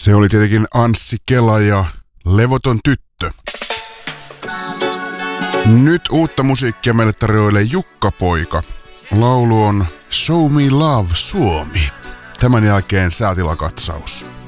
Se oli tietenkin Anssi Kela ja Levoton tyttö. Nyt uutta musiikkia meille tarjoilee Jukka-poika. Laulu on Show Me Love Suomi. Tämän jälkeen säätilakatsaus.